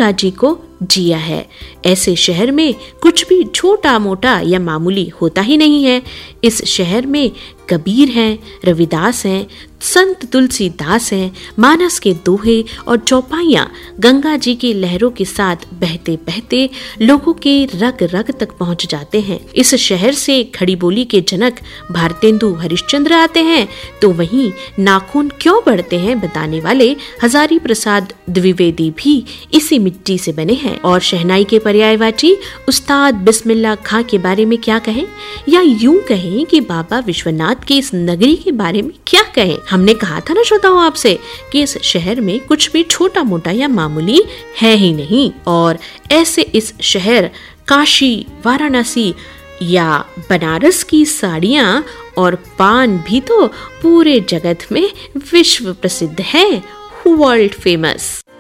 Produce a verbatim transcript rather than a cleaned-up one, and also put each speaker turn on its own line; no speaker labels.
गंगा जी को जिया है। ऐसे शहर में कुछ भी छोटा मोटा या मामूली होता ही नहीं है। इस शहर में कबीर हैं, रविदास हैं, संत तुलसीदास हैं, मानस के दोहे और चौपाइयाँ गंगा जी की लहरों के साथ बहते बहते लोगों के रग रग तक पहुँच जाते हैं। इस शहर से खड़ी बोली के जनक भारतेंदु हरिश्चंद्र आते हैं, तो वहीं नाखून क्यों बढ़ते हैं बताने वाले हजारी प्रसाद द्विवेदी भी इसी मिट्टी से बने हैं। और शहनाई के पर्यायवाची उस्ताद बिस्मिल्लाह खां के बारे में क्या कहें, या यूं कहें कि बाबा विश्वनाथ की इस नगरी के बारे में क्या कहें। हमने कहा था ना श्रोताओं आपसे कि इस शहर में कुछ भी छोटा मोटा या मामूली है ही नहीं। और ऐसे इस शहर काशी, वाराणसी या बनारस की साड़ियाँ और पान भी तो पूरे जगत में विश्व प्रसिद्ध है, वर्ल्ड फेमस।